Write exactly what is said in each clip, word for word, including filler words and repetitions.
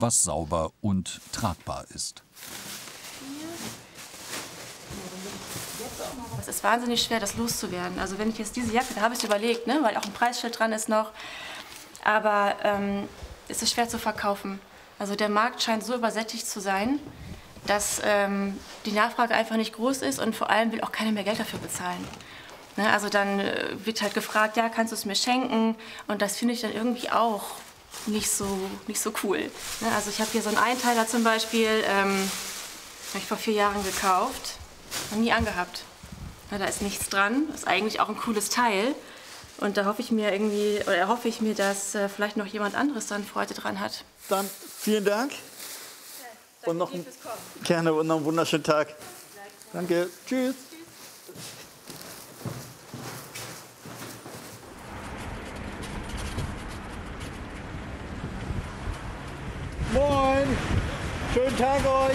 was sauber und tragbar ist. Es ist wahnsinnig schwer, das loszuwerden. Also wenn ich jetzt diese Jacke, da habe ich es überlegt, ne, weil auch ein Preisschild dran ist noch. Aber ähm, es ist schwer zu verkaufen. Also der Markt scheint so übersättigt zu sein, dass ähm, die Nachfrage einfach nicht groß ist und vor allem will auch keiner mehr Geld dafür bezahlen. Ne, also dann äh, wird halt gefragt, ja, kannst du es mir schenken? Und das finde ich dann irgendwie auch nicht so, nicht so cool. Ne, also ich habe hier so einen Einteiler zum Beispiel, ähm, habe ich vor vier Jahren gekauft und nie angehabt. Ja, da ist nichts dran, ist eigentlich auch ein cooles Teil. Und da hoffe ich mir irgendwie, oder erhoffe ich mir, dass äh, vielleicht noch jemand anderes dann Freude dran hat. Dann vielen Dank. Ja, und noch ein, gerne und noch einen wunderschönen Tag. Danke. Tschüss. Moin. Schönen Tag euch.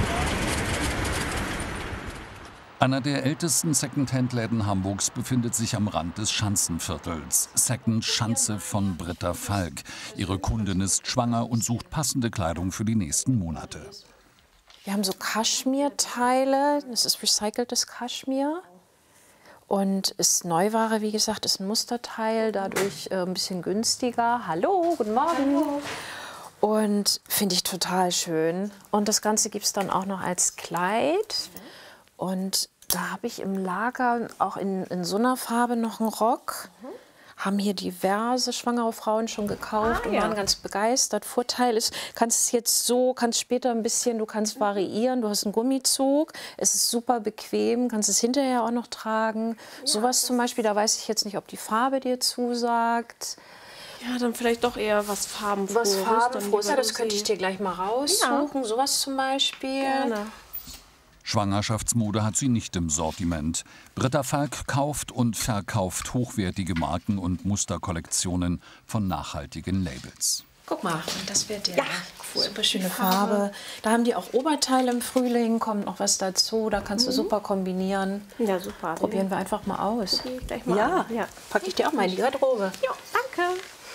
Einer der ältesten Secondhand-Läden Hamburgs befindet sich am Rand des Schanzenviertels. Second Schanze von Britta Falk. Ihre Kundin ist schwanger und sucht passende Kleidung für die nächsten Monate. Wir haben so Kaschmirteile. Das ist recyceltes Kaschmir. Und ist Neuware, wie gesagt, ist ein Musterteil, dadurch äh, ein bisschen günstiger. Hallo, guten Morgen. Hallo. Und finde ich total schön. Und das Ganze gibt es dann auch noch als Kleid. Und da habe ich im Lager auch in, in so einer Farbe noch einen Rock. Mhm. Haben hier diverse schwangere Frauen schon gekauft ah, und waren ja. ganz begeistert. Vorteil ist, kannst es jetzt so, kannst später ein bisschen, du kannst variieren. Du hast einen Gummizug, es ist super bequem, kannst es hinterher auch noch tragen. Ja, sowas zum Beispiel, da weiß ich jetzt nicht, ob die Farbe dir zusagt. Ja, dann vielleicht doch eher was Farbenfrohes. Was Farbenfrohes, ja, das könnte ich dir gleich mal raussuchen. Ja. Sowas zum Beispiel. Gerne. Schwangerschaftsmode hat sie nicht im Sortiment. Britta Falk kauft und verkauft hochwertige Marken und Musterkollektionen von nachhaltigen Labels. Guck mal, das wird ja cool. Super schöne Farbe. Da haben die auch Oberteile im Frühling, kommt noch was dazu. Da kannst du mhm. super kombinieren. Ja, super. Probieren wir einfach mal aus. Okay, gleich mal ja, an. ja, packe ich dir auch mal in die Garderobe. Ja, danke.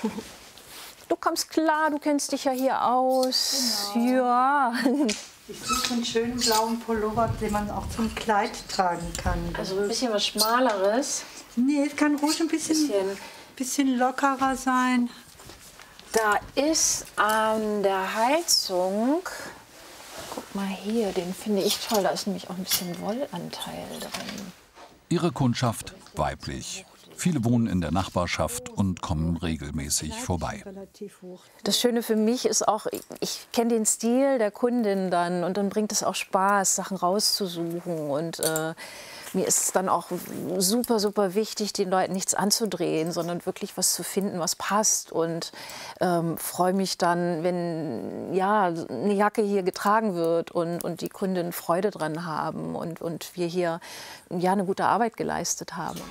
Du kommst klar, du kennst dich ja hier aus. Genau. Ja. Ich suche einen schönen blauen Pullover, den man auch zum Kleid tragen kann. Also ein bisschen was Schmaleres. Nee, es kann ruhig ein bisschen, bisschen. bisschen lockerer sein. Da ist an der Heizung, guck mal hier, den finde ich toll, da ist nämlich auch ein bisschen Wollanteil drin. Ihre Kundschaft weiblich. Viele wohnen in der Nachbarschaft und kommen regelmäßig vorbei. Das Schöne für mich ist auch, ich kenne den Stil der Kundin dann und dann bringt es auch Spaß, Sachen rauszusuchen. Und äh, mir ist es dann auch super, super wichtig, den Leuten nichts anzudrehen, sondern wirklich was zu finden, was passt. Und ähm, freue mich dann, wenn ja, eine Jacke hier getragen wird und, und die Kunden Freude dran haben und, und wir hier ja, eine gute Arbeit geleistet haben.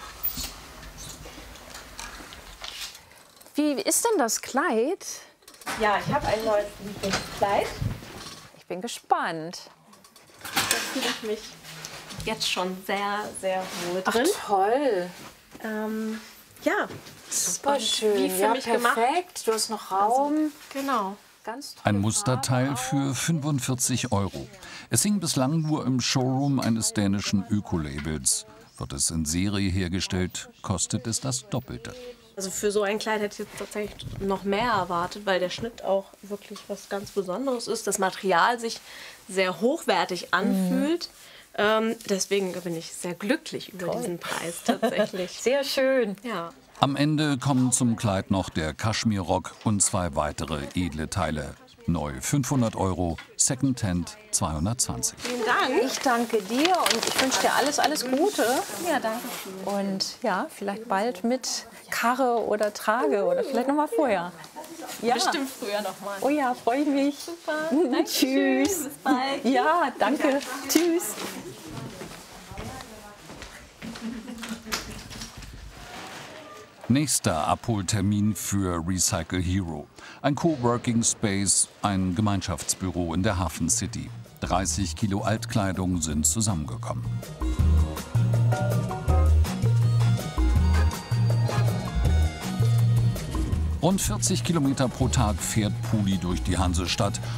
Wie ist denn das Kleid? Ja, ich habe ein neues Lieblingskleid. Ich bin gespannt. Da fühle ich mich jetzt schon sehr, sehr wohl drin. Ach, toll. Ähm, ja, super schön. Wie für ja, mich perfekt. Gemacht. Du hast noch Raum. Also, genau. Ganz Ein Musterteil für fünfundvierzig Euro. Es hing bislang nur im Showroom eines dänischen Ökolabels. Wird es in Serie hergestellt, kostet es das Doppelte. Also für so ein Kleid hätte ich jetzt tatsächlich noch mehr erwartet, weil der Schnitt auch wirklich was ganz Besonderes ist. Das Material sich sehr hochwertig anfühlt. Mhm. Ähm, deswegen bin ich sehr glücklich über Toll. diesen Preis tatsächlich. Sehr schön. Ja. Am Ende kommen zum Kleid noch der Kaschmirrock und zwei weitere edle Teile. Neu fünfhundert Euro, Secondhand zweihundertzwanzig. Vielen Dank. Ich danke dir und ich wünsche dir alles, alles Gute. Ja, danke. Und ja, vielleicht bald mit Karre oder Trage oder vielleicht noch mal vorher. Ja. Bestimmt früher noch mal. Oh ja, freue ich mich. Super. Tschüss. Bis bald. Ja, danke. danke. Tschüss. Nächster Abholtermin für Recycle Hero. Ein Coworking Space, ein Gemeinschaftsbüro in der Hafen City. dreißig Kilo Altkleidung sind zusammengekommen. Rund vierzig Kilometer pro Tag fährt Puli durch die Hansestadt